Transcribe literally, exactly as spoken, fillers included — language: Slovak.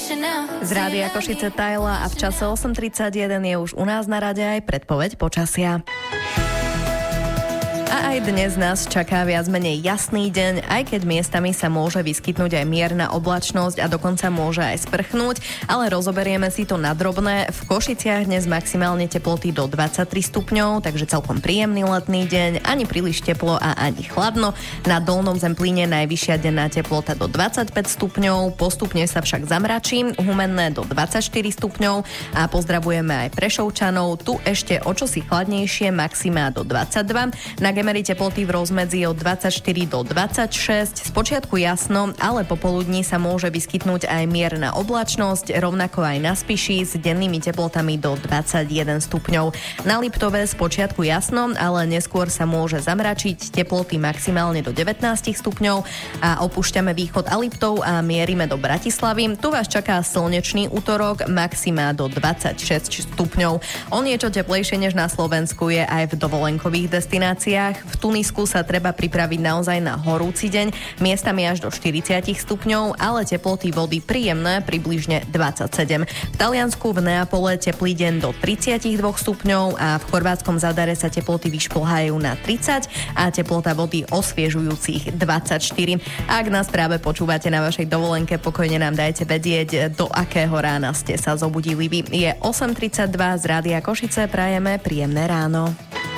Z Rádia Košice Tajla a v čase osem tridsaťjeden je už u nás na rade aj predpoveď počasia. A aj dnes nás čaká viac menej jasný deň, aj keď miestami sa môže vyskytnúť aj mierna oblačnosť a dokonca môže aj sprchnúť, ale rozoberieme si to na drobné. V Košiciach dnes maximálne teploty do dvadsaťtri stupňov, takže celkom príjemný letný deň, ani príliš teplo a ani chladno. Na Dolnom Zemplíne najvyššia denná teplota do dvadsaťpäť stupňov, postupne sa však zamračí, Humenné do dvadsaťštyri stupňov a pozdravujeme aj Prešovčanov, tu ešte o čosi chladnejšie, maximá do dvadsaťdva. Na Gemery teploty v rozmedzi od dvadsaťštyri do dvadsaťšesť. Spočiatku jasno, ale popoludní sa môže vyskytnúť aj mierna oblačnosť, rovnako aj na Spiši s dennými teplotami do dvadsaťjeden stupňov. Na Liptove spočiatku jasno, ale neskôr sa môže zamračiť, teploty maximálne do devätnásť stupňov a opúšťame východ a Liptov a mierime do Bratislavy. Tu vás čaká slnečný utorok, maximá do dvadsaťšesť stupňov. O niečo teplejšie než na Slovensku je aj v dovolenkových destináciách. V Tunisku sa treba pripraviť naozaj na horúci deň, miestami až do štyridsať stupňov, ale teploty vody príjemné, približne dvadsaťsedem. V Taliansku v Neapole teplý deň do tridsaťdva stupňov a v chorvátskom Zadare sa teploty vyšplhajú na tridsať a teplota vody osviežujúcich dvadsaťštyri. Ak nás práve počúvate na vašej dovolenke, pokojne nám dajte vedieť, do akého rána ste sa zobudili vy. Je osem tridsaťdva, z Rádia Košice prajeme príjemné ráno.